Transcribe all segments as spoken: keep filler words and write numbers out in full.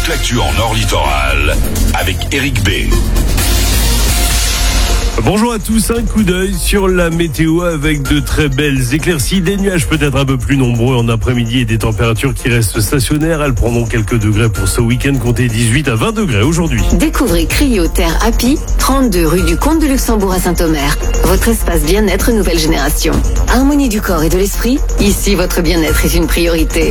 toute l'actu en Nord Littoral avec Eric B. Bonjour à tous, un coup d'œil sur la météo avec de très belles éclaircies, des nuages peut-être un peu plus nombreux en après-midi et des températures qui restent stationnaires. Elles prendront quelques degrés pour ce week-end, comptez dix-huit à vingt degrés aujourd'hui. Découvrez Cryoterre Happy, trente-deux rue du Comte de Luxembourg à Saint-Omer. Votre espace bien-être nouvelle génération. Harmonie du corps et de l'esprit, ici votre bien-être est une priorité.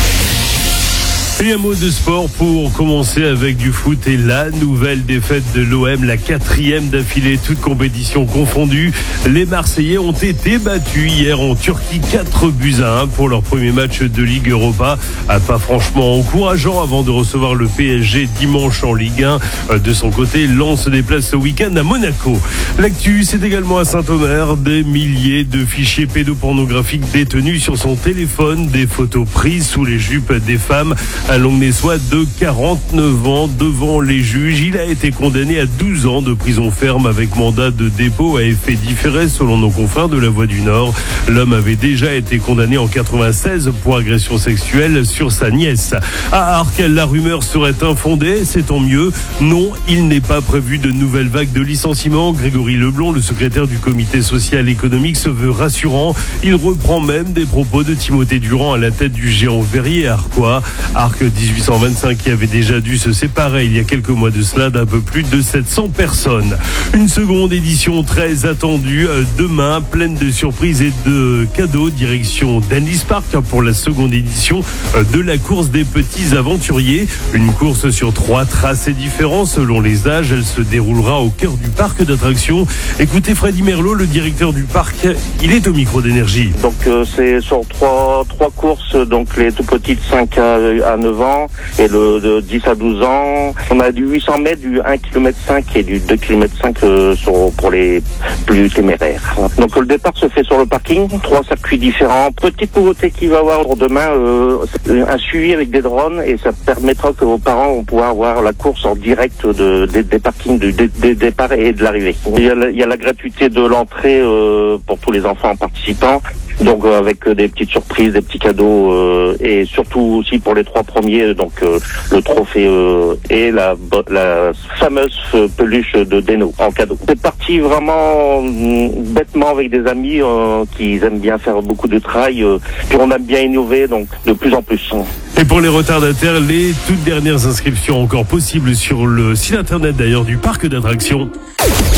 Et un mot de sport pour commencer avec du foot et la nouvelle défaite de l'O M, la quatrième d'affilée, toutes compétitions confondues. Les Marseillais ont été battus hier en Turquie, quatre buts à un pour leur premier match de Ligue Europa. Pas franchement encourageant avant de recevoir le P S G dimanche en Ligue un. De son côté, Lens se déplace ce week-end à Monaco. L'actu, c'est également à Saint-Omer, des milliers de fichiers pédopornographiques détenus sur son téléphone, des photos prises sous les jupes des femmes. Un Longnessois de quarante-neuf ans devant les juges. Il a été condamné à douze ans de prison ferme avec mandat de dépôt à effet différé selon nos confrères de La Voix du Nord. L'homme avait déjà été condamné en quatre-vingt-seize pour agression sexuelle sur sa nièce. À Arques, la rumeur serait infondée, c'est tant mieux. Non, il n'est pas prévu de nouvelles vagues de licenciements. Grégory Leblond, le secrétaire du comité social économique, se veut rassurant. Il reprend même des propos de Timothée Durand à la tête du géant verrier arquois. Arques dix-huit cent vingt-cinq qui avait déjà dû se séparer il y a quelques mois de cela d'un peu plus de sept cents personnes. Une seconde édition très attendue demain, pleine de surprises et de cadeaux, direction Denlis Park pour la seconde édition de la course des petits aventuriers. Une course sur trois tracés différents selon les âges. Elle se déroulera au cœur du parc d'attractions. Écoutez Freddy Merlot, le directeur du parc, il est au micro d'Énergie. Donc euh, c'est sur trois trois courses, donc les tout petits de cinq à neuf ans et le de dix à douze ans. On a du huit cents mètres, du un virgule cinq kilomètre et du deux virgule cinq kilomètre euh, sur, pour les plus téméraires. Donc le départ se fait sur le parking, trois circuits différents. Petite nouveauté qu'il va y avoir pour demain, euh, un suivi avec des drones et ça permettra que vos parents vont pouvoir voir la course en direct de, de, des parkings, du de, de départ et de l'arrivée. Il y a la, il y a la gratuité de l'entrée euh, pour tous les enfants participants. Donc euh, avec euh, des petites surprises, des petits cadeaux euh, et surtout aussi pour les trois premiers, donc euh, le trophée euh, et la, la fameuse peluche de Deno en cadeau. C'est parti vraiment euh, bêtement avec des amis euh, qui aiment bien faire beaucoup de trail, euh, puis on aime bien innover, donc de plus en plus. Et pour les retardataires, les toutes dernières inscriptions encore possibles sur le site internet d'ailleurs du parc d'attractions.